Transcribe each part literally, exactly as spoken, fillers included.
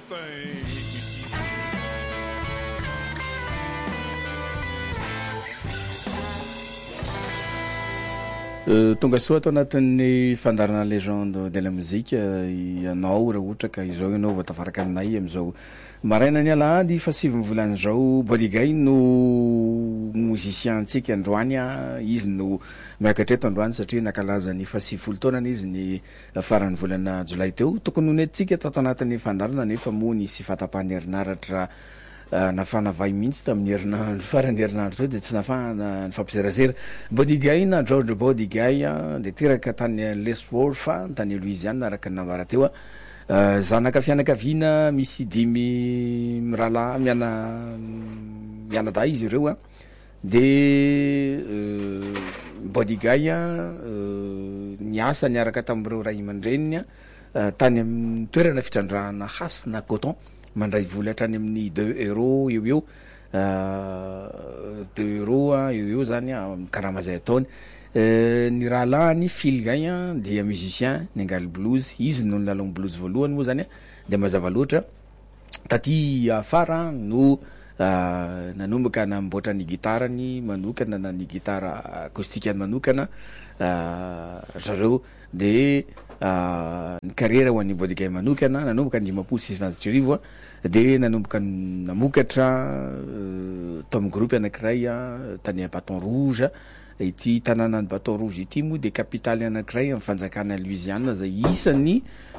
thing. Tonga soa ato anatin'ny fandarana légende de la musique ianao raha ohatra ka izao ianao vao tafaraka aminay am'izao maraina ny alahady fa sivy volan'izao Bodigay no musicien-tsika androany a izy no miakatreto androany satria nakalaza ny fasivifolo taonany izy ny faran'ny volana jolay teo tokony honentsika tato anatin'ny fandarana nefa moa ny sy fatapahany herinaratra nafana vai mihitsy tamin'ny herinandro farany herinandro teo de tsy nafana ny fampiserazera Bodigay na George Bodigay de tiraka tany Lesworth tany Louisiane araka ny nambara teo a zanaka fianakaviana misy dimy mirala miana mianadahy izy ireo a de Bodigay niasa niaraka tamin'ireo ray aman-dreniny tany amin'ny toerana fitrandrahana hasina coton mandray vola hatrany amin'ny deux euros eo eo deux euros eo eo zany karama zay ataony ny rahalahany Philgay dia musicien ningaly blues izy no nilalao blues voalohany moa zany de mazava loatra taty afara no nanomboka namboatra ny gitarany manokana na ny gitara acoustique manokana zareo de ny carrière ho an'ny Bodigay manokana nanomboka ny dimapolo sy sivanjato arivo de nanomboka namokatra tao amin'ny groupe anankiray tany Baton Rouge ity tanàna ny Baton Rouge ity moa de capitale anankiray amin'ny fanjakana Louisiane zay isan'ny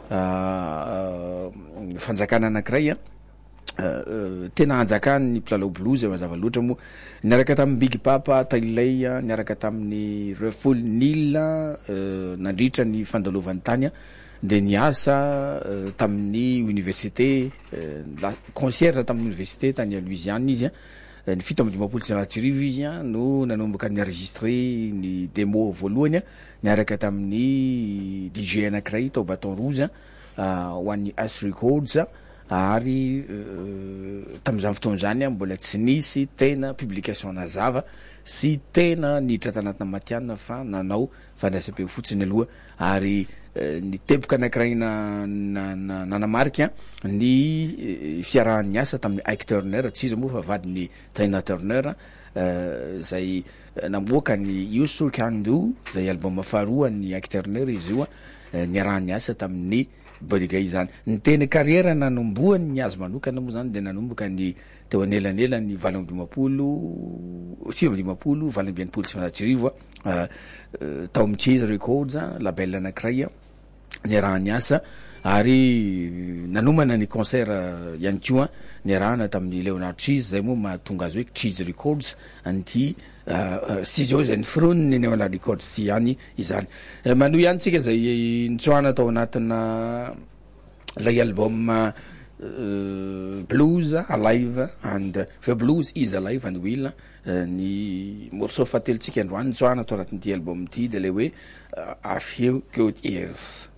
fanjakana anankiray tena anjakany ny mpilalao blues mazava loatra moa niaraka tamin'ny Big Papa Taylay niaraka tamin'ny Reful Nil nandritra ny fandalovan'ny tany de niasa tamin'ny université la concert tamin'ny université tany Louisiane izy ny fito amby dimapolo sy sivanjato arivo izy no nanomboka ny enregistré ny démo voalohany niaraka tamin'ny D J anankiray tao Baton Rouge ho an'ny As Records ary tamin'izany fotoana zany mbola tsy nisy tena publication nazava sy tena niditra tanatina matiana fa nanao fandraisam-peo fotsiny aloha ary ny teboka anankiray na nanamarika ny fiarahan'ny asa tamin'ny Ike Turner tsy izy moa fa vadiny Tina Turner zay namoaka ny You So Can Do zay album faharoa ny Ike Turner izy io niarahan'ny asa tamin'ny Bodigay zany ny teny carrière nanomboany ny azy manokana moa zany de nanomboka ny teo anelanela ny valo amby dimapolo sivy amby dimapolo valo amby enimpolo sy sivanjato arivo tao amin'ny Cheese Records label anankiray niarahany asa ary nanomana ny concert ihany koa niarahana tamin'ny Leonard Cheese zay moa mahatonga azy hoe Cheese Records anty studio zay ny frony ny Leonard Records sy ihany izany manohy ihany tsika zay nitsoahana tao anatina lay album Blues Alive and The Blues is Alive and Will ny morceau fatelotsika androany nitsoahana tao anatin'ity album ty de le hoe A Few Good Years.